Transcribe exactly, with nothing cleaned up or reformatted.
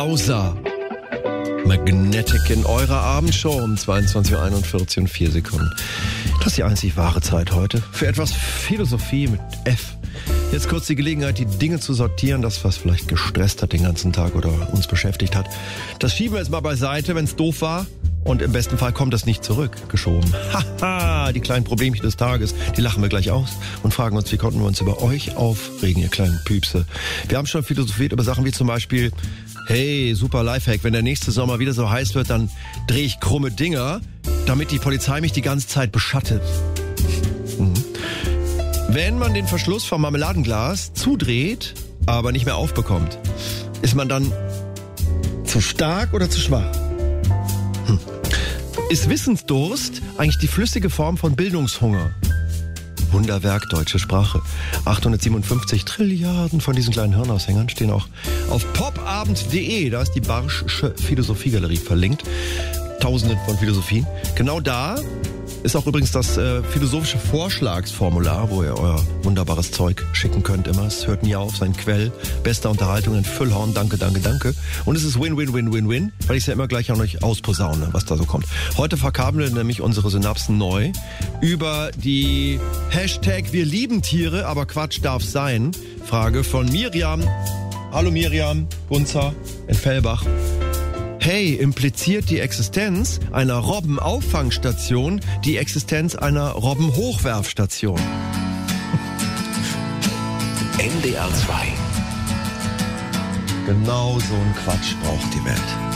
Außer Magnetic in eurer Abendshow um zweiundzwanzig Uhr einundvierzig und vier Sekunden. Das ist die einzig wahre Zeit heute für etwas Philosophie mit F. Jetzt kurz die Gelegenheit, die Dinge zu sortieren, das, was vielleicht gestresst hat den ganzen Tag oder uns beschäftigt hat. Das schieben wir jetzt mal beiseite, wenn es doof war. Und im besten Fall kommt das nicht zurückgeschoben. Haha, die kleinen Problemchen des Tages, die lachen wir gleich aus und fragen uns, wie konnten wir uns über euch aufregen, ihr kleinen Püpse. Wir haben schon philosophiert über Sachen wie zum Beispiel, hey, super Lifehack, wenn der nächste Sommer wieder so heiß wird, dann drehe ich krumme Dinger, damit die Polizei mich die ganze Zeit beschattet. Mhm. Wenn man den Verschluss vom Marmeladenglas zudreht, aber nicht mehr aufbekommt, ist man dann zu stark oder zu schwach? Hm. Ist Wissensdurst eigentlich die flüssige Form von Bildungshunger? Wunderwerk deutsche Sprache. achthundertsiebenundfünfzig Trilliarden von diesen kleinen Hirnaushängern stehen auch auf popabend punkt de. Da ist die Barsch'sche Philosophiegalerie verlinkt. Tausende von Philosophien. Genau da ist auch übrigens das äh, philosophische Vorschlagsformular, wo ihr euer wunderbares Zeug schicken könnt immer. Es hört nie auf, sein Quell bester Unterhaltung in Füllhorn. Danke, danke, danke. Und es ist Win-Win-Win-Win-Win, weil ich es ja immer gleich an euch ausposaune, was da so kommt. Heute verkabeln nämlich unsere Synapsen neu über die Hashtag Wir lieben Tiere, aber Quatsch darf sein Frage von Miriam. Hallo Miriam, Gunzer in Fellbach. Hey, impliziert die Existenz einer Robbenauffangstation die Existenz einer Robbenhochwerfstation? N D R zwei. Genau so ein Quatsch braucht die Welt.